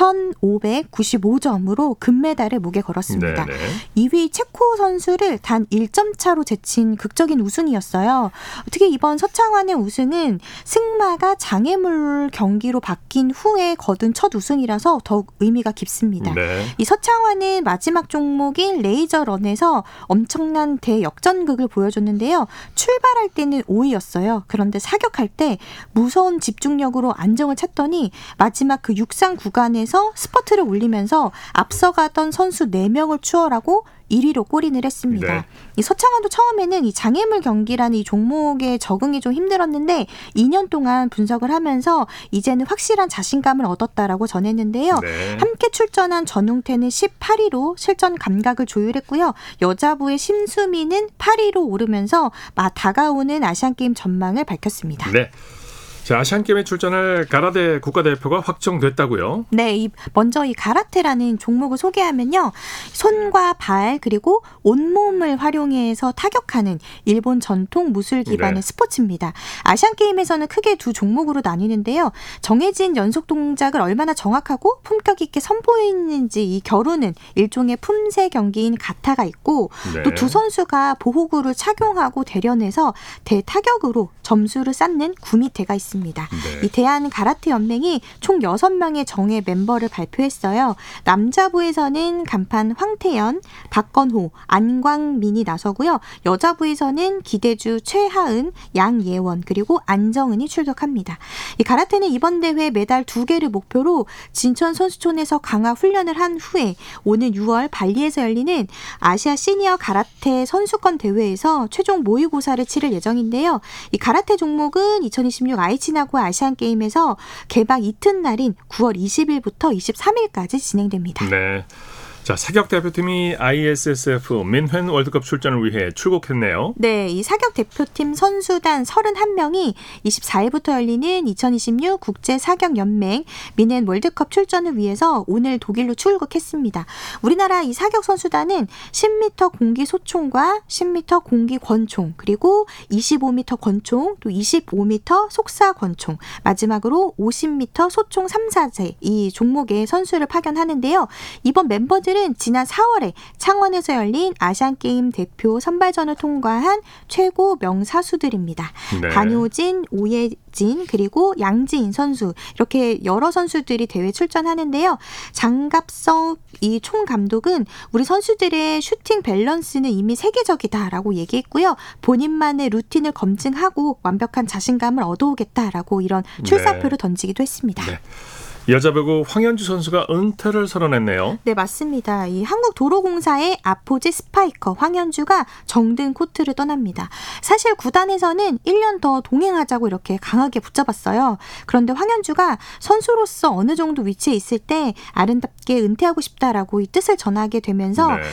1595점으로 금메달을 목에 걸었습니다. 네네. 2위 체코 선수를 단 1점 차로 제친 극적인 우승이었어요. 특히 이번 서창환의 우승은 승마가 장애물 경기로 바뀐 후에 거둔 첫 우승이라서 더욱 의미가 깊습니다. 네. 이 서창환은 마지막 종목인 레이저런에서 엄청난 대역전극을 보여줬는데요. 출발할 때는 5위였어요. 그런데 사격할 때 무서운 집중력으로 안정을 찾더니 마지막 그 육상 구간에서 스퍼트를 올리면서 앞서가던 선수 4명을 추월하고 1위로 골인을 했습니다. 네. 이 서창환도 처음에는 이 장애물 경기라는 이 종목에 적응이 좀 힘들었는데 2년 동안 분석을 하면서 이제는 확실한 자신감을 얻었다라고 전했는데요. 네. 함께 출전한 전웅태는 18위로 실전 감각을 조율했고요. 여자부의 심수미는 8위로 오르면서 다가오는 아시안게임 전망을 밝혔습니다. 네. 자, 아시안게임에 출전할 가라데 국가대표가 확정됐다고요? 네, 먼저 이 가라테라는 종목을 소개하면요. 손과 발 그리고 온몸을 활용해서 타격하는 일본 전통 무술 기반의 네. 스포츠입니다. 아시안게임에서는 크게 두 종목으로 나뉘는데요. 정해진 연속 동작을 얼마나 정확하고 품격 있게 선보이는지 이 겨루는 일종의 품새 경기인 가타가 있고 네. 또 두 선수가 보호구를 착용하고 대련해서 대타격으로 점수를 쌓는 구미대가 있습니다. 네. 이 대한 가라테 연맹이 총 6명의 정예 멤버를 발표했어요. 남자부에서는 간판 황태연, 박건호, 안광민이 나서고요. 여자부에서는 기대주 최하은, 양예원 그리고 안정은이 출격합니다. 이 가라테는 이번 대회 메달 2개를 목표로 진천 선수촌에서 강화 훈련을 한 후에 오는 6월 발리에서 열리는 아시아 시니어 가라테 선수권 대회에서 최종 모의고사를 치를 예정인데요. 이 가라테 종목은 2026 아이치나고 아시안게임에서 개막 이튿날인 9월 20일부터 23일까지 진행됩니다. 네. 자, 사격 대표팀이 ISSF 민회 월드컵 출전을 위해 출국했네요. 네, 이 사격 대표팀 선수단 31명이 24일부터 열리는 2026 국제사격연맹 민회 월드컵 출전을 위해서 오늘 독일로 출국했습니다. 우리나라 이 사격 선수단은 10m 공기 소총과 10m 공기 권총, 그리고 25m 권총, 또 25m 속사 권총, 마지막으로 50m 소총 3사제 이 종목의 선수를 파견하는데요. 이번 멤버들은 지난 4월에 창원에서 열린 아시안게임 대표 선발전을 통과한 최고 명사수들입니다. 네. 반효진, 오예진 그리고 양지인 선수 이렇게 여러 선수들이 대회 출전하는데요. 장갑석 이 총감독은 우리 선수들의 슈팅 밸런스는 이미 세계적이다라고 얘기했고요. 본인만의 루틴을 검증하고 완벽한 자신감을 얻어오겠다라고 이런 출사표를 던지기도 했습니다. 네. 여자 배구 황현주 선수가 은퇴를 선언했네요. 네, 맞습니다. 이 한국도로공사의 아포지 스파이커 황현주가 정든 코트를 떠납니다. 사실 구단에서는 1년 더 동행하자고 이렇게 강하게 붙잡았어요. 그런데 황현주가 선수로서 어느 정도 위치에 있을 때 아름답게 은퇴하고 싶다라고 이 뜻을 전하게 되면서 네.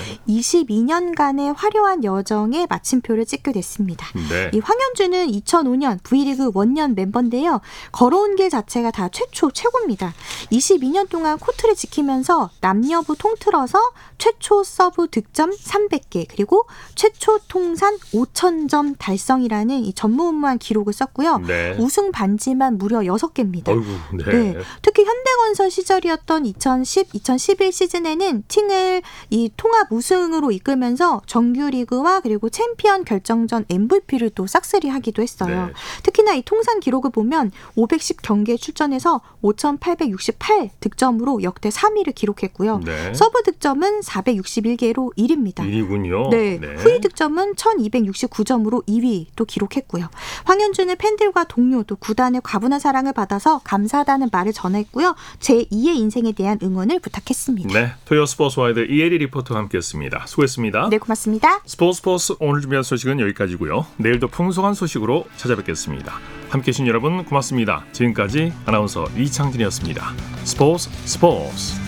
22년간의 화려한 여정에 마침표를 찍게 됐습니다. 네. 이 황현주는 2005년 V리그 원년 멤버인데요. 걸어온 길 자체가 다 최고입니다. 22년 동안 코트를 지키면서 남녀부 통틀어서 최초 서브 득점 300개 그리고 최초 통산 5,000점 달성이라는 이 전무후무한 기록을 썼고요. 네. 우승 반지만 무려 6개입니다. 어이구, 네. 네. 특히 현대건설 시절이었던 2010-2011 시즌에는 팀을 이 통합 우승으로 이끌면서 정규리그와 그리고 챔피언 결정전 MVP를 또 싹쓸이하기도 했어요. 네. 특히나 이 통산 기록을 보면 510경기에 출전해서 5,868 득점으로 역대 3위를 기록했고요. 네. 서브 득점은 461개로 1위입니다. 1위군요. 네. 후위 득점은 1,269점으로 2위 또 기록했고요. 황현주는 팬들과 동료 또 구단의 과분한 사랑을 받아서 감사하다는 말을 전했고요. 제2의 인생에 대한 응원을 부탁했습니다. 네, 토요 스포츠와이드 이혜리 리포터와 함께했습니다. 수고했습니다. 네, 고맙습니다. 스포츠 오늘 준비한 소식은 여기까지고요. 내일도 풍성한 소식으로 찾아뵙겠습니다. 함께해 주신 여러분 고맙습니다. 지금까지 아나운서 이창진이었습니다. 스포츠